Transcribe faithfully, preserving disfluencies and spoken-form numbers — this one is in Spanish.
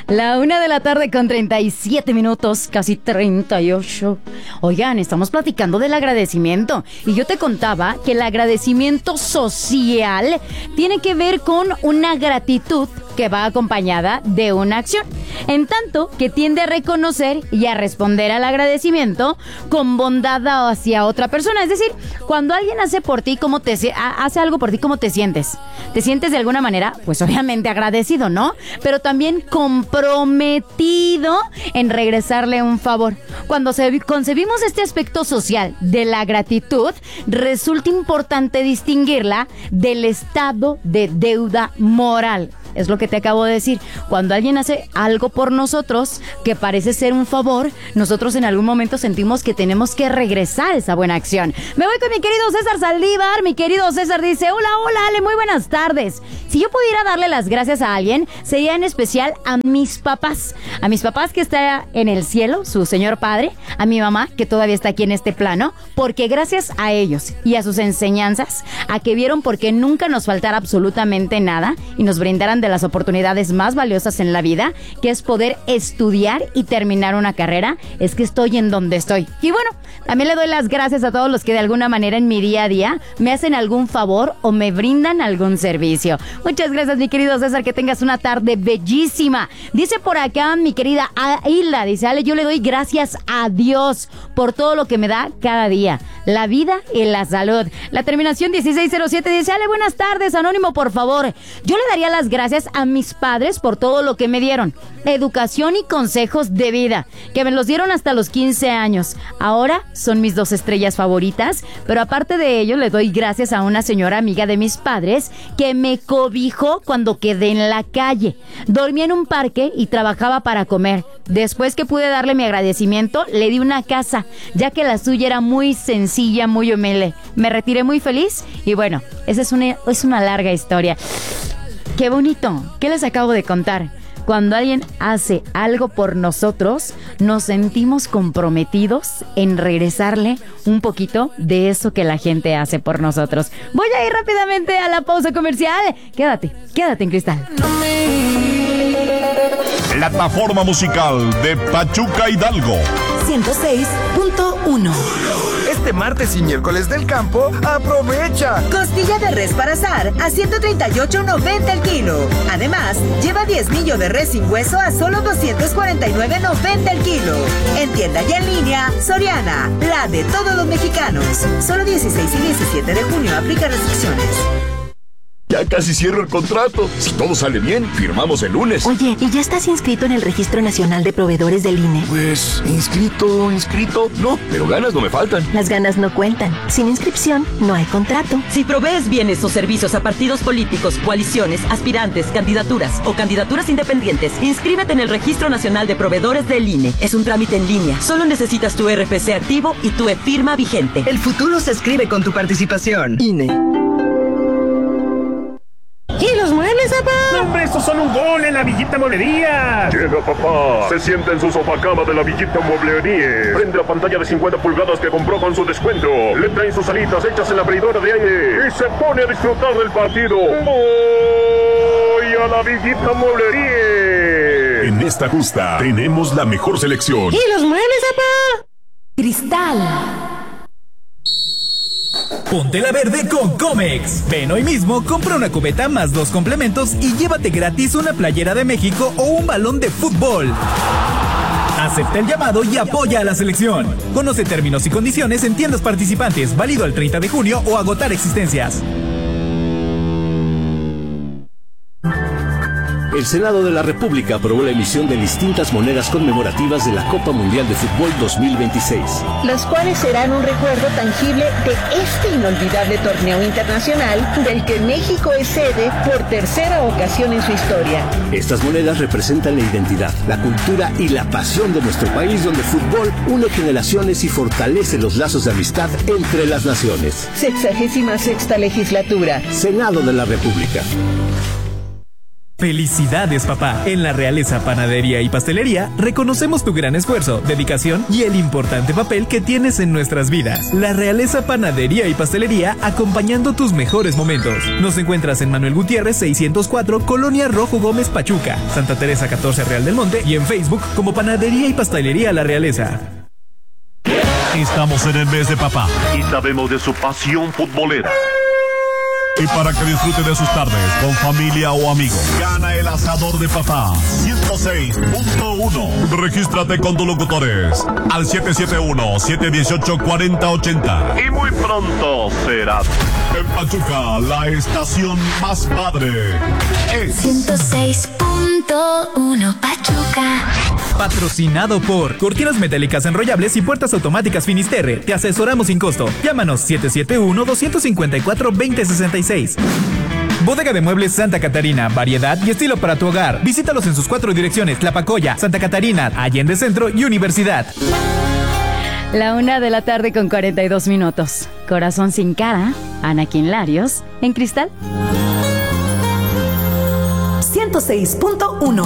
La una de la tarde con treinta y siete minutos, casi treinta y ocho. Oigan, estamos platicando del agradecimiento. Y yo te contaba que el agradecimiento social tiene que ver con una gratitud que va acompañada de una acción, en tanto que tiende a reconocer y a responder al agradecimiento con bondad hacia otra persona. Es decir, cuando alguien hace por ti, ¿cómo te hace algo por ti, ¿cómo te sientes? ¿Te sientes de alguna manera? Pues obviamente agradecido, ¿no? Pero también comprometido en regresarle un favor. Cuando se, concebimos este aspecto social de la gratitud, resulta importante distinguirla del estado de deuda moral. Es lo que te acabo de decir. Cuando alguien hace algo por nosotros que parece ser un favor, nosotros en algún momento sentimos que tenemos que regresar esa buena acción. Me voy con mi querido César Saldívar. Mi querido César dice: hola, hola, Ale, muy buenas tardes. Si yo pudiera darle las gracias a alguien, sería en especial a mis papás. A mis papás que está en el cielo, su señor padre. A mi mamá que todavía está aquí en este plano. Porque gracias a ellos y a sus enseñanzas, a que vieron por qué nunca nos faltara absolutamente nada y nos brindaran de las oportunidades más valiosas en la vida, que es poder estudiar y terminar una carrera, es que estoy en donde estoy. Y bueno, también le doy las gracias a todos los que de alguna manera en mi día a día me hacen algún favor o me brindan algún servicio. Muchas gracias, mi querido César, que tengas una tarde bellísima. Dice por acá mi querida Hilda, dice: Ale, yo le doy gracias a Dios por todo lo que me da cada día, la vida y la salud. La terminación dieciséis cero siete dice: Ale, buenas tardes, anónimo, por favor. Yo le daría las gracias a mis padres por todo lo que me dieron, educación y consejos de vida, que me los dieron hasta los quince años. Ahora son mis dos estrellas favoritas, pero aparte de ello le doy gracias a una señora amiga de mis padres que me cobijó cuando quedé en la calle. Dormía en un parque y trabajaba para comer. Después que pude darle mi agradecimiento, le di una casa, ya que la suya era muy sencilla, muy humilde. Me retiré muy feliz y bueno, esa es una, es una larga historia. ¡Qué bonito! ¿Qué les acabo de contar? Cuando alguien hace algo por nosotros, nos sentimos comprometidos en regresarle un poquito de eso que la gente hace por nosotros. Voy a ir rápidamente a la pausa comercial. Quédate, quédate en Cristal. Plataforma musical de Pachuca Hidalgo. ciento seis punto uno. Este martes y miércoles del campo, aprovecha. Costilla de res para asar a ciento treinta y ocho noventa el kilo. Además, lleva diez millo de res sin hueso a solo doscientos cuarenta y nueve noventa el kilo. En tienda y en línea, Soriana, la de todos los mexicanos. Solo dieciséis y diecisiete de junio, aplica restricciones. Ya casi cierro el contrato. Si todo sale bien, firmamos el lunes. Oye, ¿y ya estás inscrito en el Registro Nacional de Proveedores del I N E? Pues, inscrito, inscrito, no, pero ganas no me faltan. Las ganas no cuentan. Sin inscripción, no hay contrato. Si provees bienes o servicios a partidos políticos, coaliciones, aspirantes, candidaturas o candidaturas independientes, inscríbete en el Registro Nacional de Proveedores del I N E. Es un trámite en línea. Solo necesitas tu R F C activo y tu e-firma vigente. El futuro se escribe con tu participación. I N E. ¿Y los muebles, papá? ¡No, hombre, estos son un gol en la Villita Mueblería! Llega, papá. Se sienta en su sofacama de la Villita Mueblería. Prende la pantalla de cincuenta pulgadas que compró con su descuento. Le traen sus alitas hechas en la freidora de aire. Y se pone a disfrutar del partido. ¡Voy a la Villita Mueblería! En esta justa tenemos la mejor selección. ¿Y los muebles, papá? Cristal. Ponte la verde con Comex. Ven hoy mismo, compra una cubeta más dos complementos y llévate gratis una playera de México o un balón de fútbol. Acepta el llamado y apoya a la selección. Conoce términos y condiciones en tiendas participantes, válido al treinta de junio o agotar existencias. El Senado de la República aprobó la emisión de distintas monedas conmemorativas de la Copa Mundial de Fútbol dos mil veintiséis. Las cuales serán un recuerdo tangible de este inolvidable torneo internacional del que México es sede por tercera ocasión en su historia. Estas monedas representan la identidad, la cultura y la pasión de nuestro país, donde el fútbol une generaciones y fortalece los lazos de amistad entre las naciones. Sexagésima sexta legislatura. Senado de la República. ¡Felicidades, papá! En la Realeza Panadería y Pastelería reconocemos tu gran esfuerzo, dedicación y el importante papel que tienes en nuestras vidas. La Realeza Panadería y Pastelería acompañando tus mejores momentos. Nos encuentras en Manuel Gutiérrez seiscientos cuatro, Colonia Rojo Gómez, Pachuca, Santa Teresa catorce, Real del Monte, y en Facebook como Panadería y Pastelería La Realeza. Estamos en el mes de papá y sabemos de su pasión futbolera. Y para que disfrute de sus tardes con familia o amigos, gana el asador de papá ciento seis punto uno. Regístrate con tus locutores al siete siete uno, siete uno ocho, cuatro cero ocho cero. Y muy pronto será en Pachuca, la estación más padre es ciento seis punto uno Pachuca. Patrocinado por Cortinas Metálicas Enrollables y Puertas Automáticas Finisterre. Te asesoramos sin costo. Llámanos siete siete uno, dos cinco cuatro, dos cero seis seis. Bodega de Muebles Santa Catarina. Variedad y estilo para tu hogar. Visítalos en sus cuatro direcciones: Tlapacoya, Santa Catarina, Allende Centro y Universidad. La una de la tarde con cuarenta y dos minutos. Corazón sin cara, Anakin Larios, en Cristal. ciento seis punto uno.